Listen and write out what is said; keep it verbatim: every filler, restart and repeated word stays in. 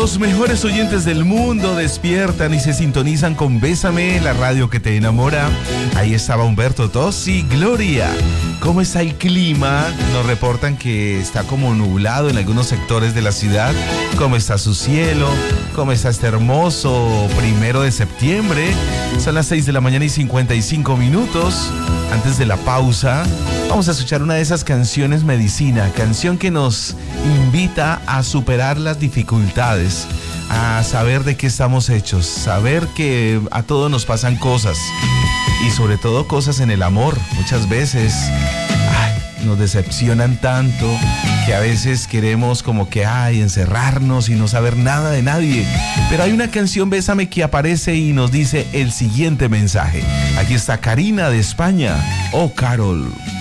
Los mejores oyentes del mundo despiertan y se sintonizan con Bésame, la radio que te enamora. Ahí estaba Humberto Tozzi. Gloria, ¿cómo está el clima? Nos reportan que está como nublado en algunos sectores de la ciudad. ¿Cómo está su cielo? ¿Cómo está este hermoso primero de septiembre? Son las seis de la mañana y cincuenta y cinco minutos. Antes de la pausa, vamos a escuchar una de esas canciones medicina, canción que nos invita a superar las dificultades, a saber de qué estamos hechos, saber que a todos nos pasan cosas y sobre todo cosas en el amor. Muchas veces ay, nos decepcionan tanto que a veces queremos como que ay, encerrarnos y no saber nada de nadie. Pero hay una canción, Bésame, que aparece y nos dice el siguiente mensaje. Aquí está Karina de España. Oh, Carol.